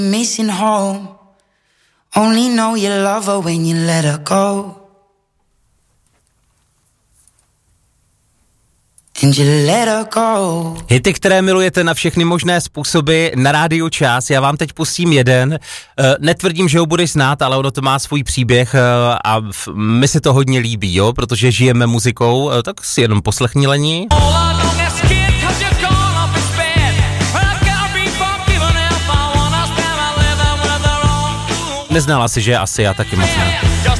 Missing home. Only know you love her when you let her go. And you let her go. Hity, které milujete na všechny možné způsoby na Rádiu Čas. Já vám teď pustím jeden. Netvrdím, že ho budeš znát, ale ono to má svůj příběh a mi se to hodně líbí, jo, protože žijeme muzikou, tak si jenom poslechni, Leni. Neznala si, že asi já taky moc ne.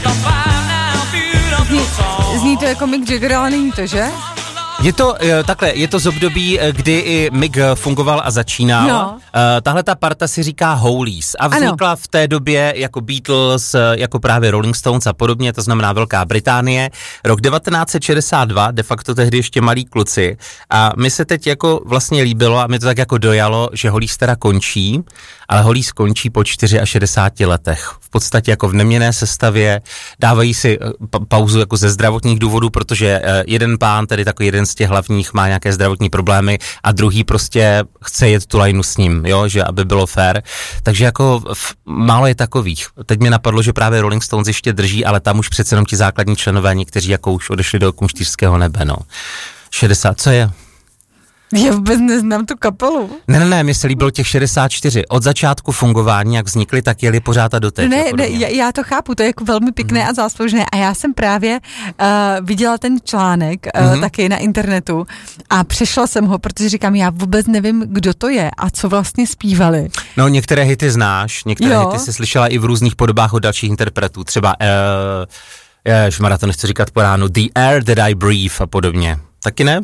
Zní to jako Mick Jagger, ale není to, že? Je to takhle, je to z období, kdy i Mick fungoval a začínal. No. Tahle ta parta si říká Holies a vznikla v té době jako Beatles, jako právě Rolling Stones a podobně, to znamená Velká Británie. Rok 1962, de facto tehdy ještě malí kluci a mi se teď jako vlastně líbilo a mi to tak jako dojalo, že Holies teda končí, ale Holies končí po 64 letech. V podstatě jako v neměnné sestavě, dávají si pauzu jako ze zdravotních důvodů, protože jeden pán, tedy takový jeden z těch hlavních má nějaké zdravotní problémy a druhý prostě chce jet tu lajnu s ním, jo, že aby bylo fair. Takže jako málo je takových. Teď mě napadlo, že právě Rolling Stones ještě drží, ale tam už přece jenom ti základní členové, někteří jako už odešli do kunštířského nebe, no. 60, co je? Já vůbec neznám tu kapelu. Ne, mně se líbilo těch 64. Od začátku fungování, jak vznikly, tak jeli pořád a doteď. Ne, já to chápu, to je jako velmi pěkné a záslužné. A já jsem právě viděla ten článek taky na internetu a přešla jsem ho, protože říkám, já vůbec nevím, kdo to je a co vlastně zpívali. No, některé hity znáš, některé hity jsi slyšela i v různých podobách od dalších interpretů. Třeba, ježmarja, to nechci říkat po ránu, The Air That I Breathe a podobně. Taky ne?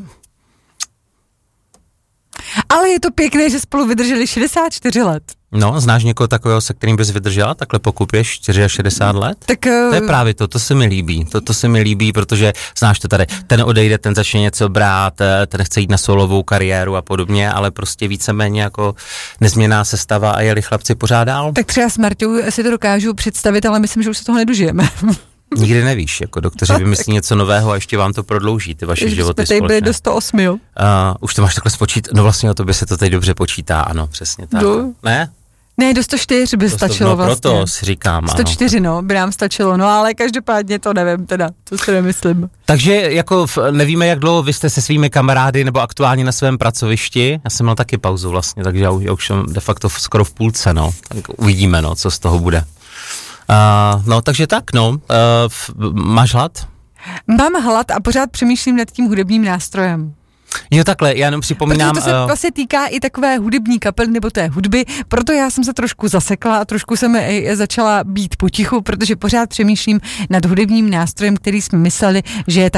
Ale je to pěkné, že spolu vydrželi 64 let. No, znáš někoho takového, se kterým bys vydržela takhle pokupěš 64 let? Tak, to je právě to se mi líbí. To se mi líbí, protože znáš to tady, ten odejde, ten začne něco brát, ten chce jít na solovou kariéru a podobně, ale prostě víceméně jako nezměná sestava a jeli chlapci pořád dál. Tak třeba s Marťou si to dokážu představit, ale myslím, že už se toho nedožijeme. Nikdy nevíš, jako doktoři vymyslí něco nového a ještě vám to prodlouží, ty vaše životy společné. Jsme tady byli do 108, jo? Už to máš takhle spočítat, no vlastně o tobě se to teď dobře počítá, ano, přesně tak. Ne? Ne, do 104 by stačilo vlastně. Proto si říkám, 104, no, by nám stačilo, no ale každopádně to nevím teda, to si nemyslím. Takže jako nevíme, jak dlouho vy jste se svými kamarády nebo aktuálně na svém pracovišti, já jsem měl taky pauzu vlastně, takže já už jsem de facto skoro v půlce, no, tak uvidíme, no, co z toho bude. No, takže tak, no, máš hlad? Mám hlad a pořád přemýšlím nad tím hudebním nástrojem. Jo, takhle, já jenom připomínám... Protože to se vlastně týká i takové hudební kapely nebo té hudby, proto já jsem se trošku zasekla a trošku jsem začala být potichu, protože pořád přemýšlím nad hudebním nástrojem, který jsme mysleli, že je